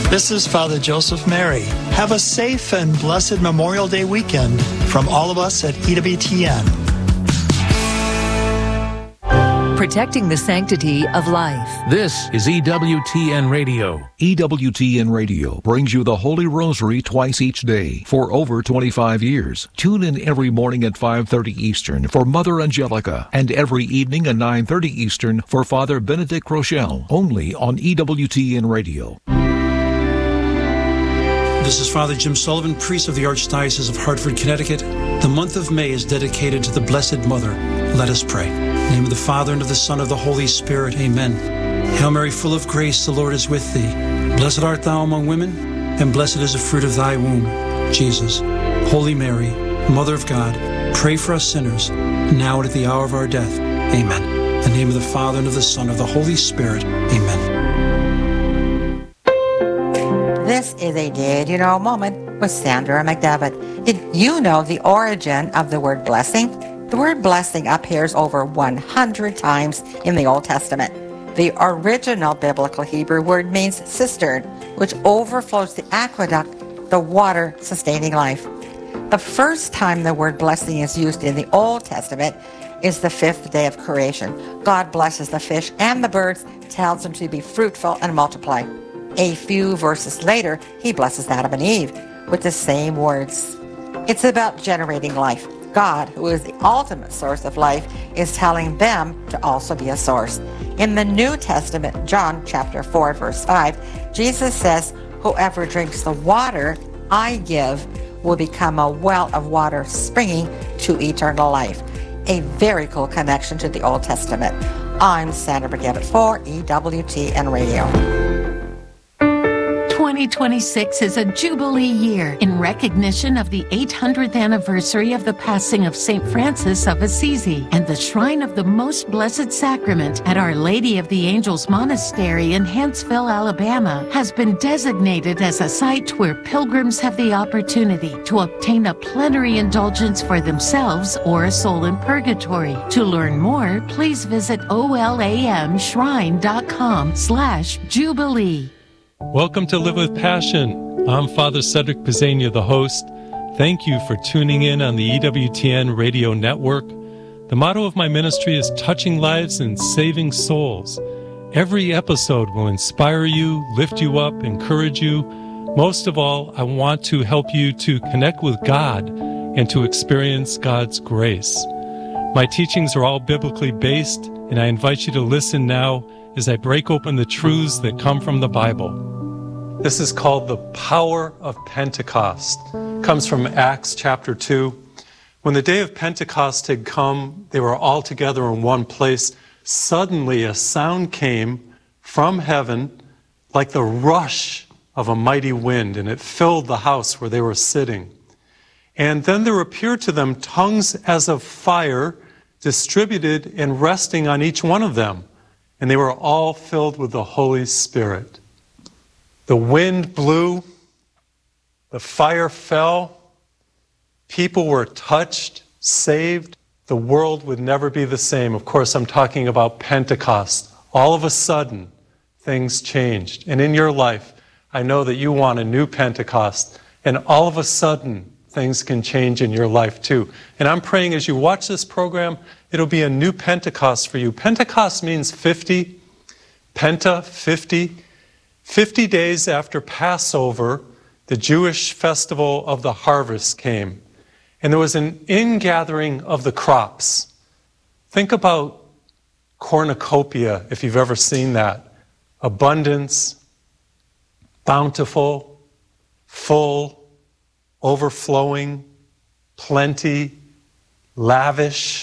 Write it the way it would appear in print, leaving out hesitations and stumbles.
This is Father Joseph Mary. Have a safe and blessed Memorial Day weekend from all of us at EWTN. Protecting the sanctity of life. This is EWTN Radio. EWTN Radio brings you the Holy Rosary twice each day for over 25 years. Tune in every morning at 5:30 Eastern for Mother Angelica and every evening at 9:30 Eastern for Father Benedict Rochelle, only on EWTN Radio. This is Father Jim Sullivan, priest of the Archdiocese of Hartford, Connecticut. The month of May is dedicated to the Blessed Mother. Let us pray. In the name of the Father, and of the Son, and of the Holy Spirit. Amen. Hail Mary, full of grace, the Lord is with thee. Blessed art thou among women, and blessed is the fruit of thy womb, Jesus. Holy Mary, Mother of God, pray for us sinners, now and at the hour of our death. Amen. In the name of the Father, and of the Son, and of the Holy Spirit. Amen. This is a Did You Know moment with Sandra McDevitt. Did you know the origin of the word blessing? The word blessing appears over 100 times in the Old Testament. The original biblical Hebrew word means cistern, which overflows the aqueduct, the water sustaining life. The first time the word blessing is used in the Old Testament is the fifth day of creation. God blesses the fish and the birds, tells them to be fruitful and multiply. A few verses later, he blesses Adam and Eve with the same words. It's about generating life. God, who is the ultimate source of life, is telling them to also be a source. In the New Testament, John chapter 4, verse 5, Jesus says, "Whoever drinks the water I give will become a well of water springing to eternal life." A very cool connection to the Old Testament. I'm Sandra McDevitt for EWTN Radio. 2026 is a Jubilee year in recognition of the 800th anniversary of the passing of St. Francis of Assisi, and the Shrine of the Most Blessed Sacrament at Our Lady of the Angels Monastery in Huntsville, Alabama, has been designated as a site where pilgrims have the opportunity to obtain a plenary indulgence for themselves or a soul in purgatory. To learn more, please visit olamshrine.com/Jubilee. Welcome to Live with Passion. I'm Father Cedric Pizzania, the host. Thank you for tuning in on the EWTN radio network. The motto of my ministry is touching lives and saving souls. Every episode will inspire you, lift you up, encourage you. Most of all, I want to help you to connect with God and to experience God's grace. My teachings are all biblically based, and I invite you to listen now as I break open the truths that come from the Bible. This is called the power of Pentecost. It comes from Acts chapter 2. When the day of Pentecost had come, they were all together in one place. Suddenly a sound came from heaven like the rush of a mighty wind, and it filled the house where they were sitting. And then there appeared to them tongues as of fire, distributed and resting on each one of them. And they were all filled with the Holy Spirit. The wind blew, the fire fell, people were touched, saved. The world would never be the same. Of course, I'm talking about Pentecost. All of a sudden, things changed. And in your life, I know that you want a new Pentecost. And all of a sudden, things can change in your life too. And I'm praying as you watch this program, it'll be a new Pentecost for you. Pentecost means 50. Penta, 50. 50 days after Passover, the Jewish festival of the harvest came. And there was an ingathering of the crops. Think about cornucopia, if you've ever seen that. Abundance, bountiful, full, overflowing, plenty, lavish.